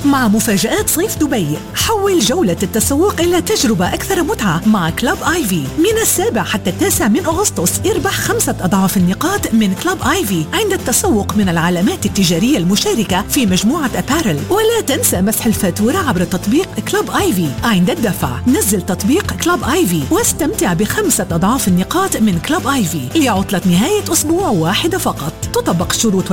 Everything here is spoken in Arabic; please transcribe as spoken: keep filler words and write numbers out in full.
مع مفاجآت صيف دبي. حول جولة التسوق إلى تجربة أكثر متعة مع كلوب آيفي. من السابع حتى التاسع من أغسطس اربح خمسة أضعاف النقاط من كلوب آيفي عند التسوق من العلامات التجارية المشاركة في مجموعة أبارل. ولا تنسى مسح الفاتورة عبر تطبيق كلوب آيفي عند الدفع. نزل تطبيق كلوب آيفي واستمتع بخمسة أضعاف النقاط من كلوب آيفي لعطلة نهاية أسبوع واحدة فقط. تطبق شروط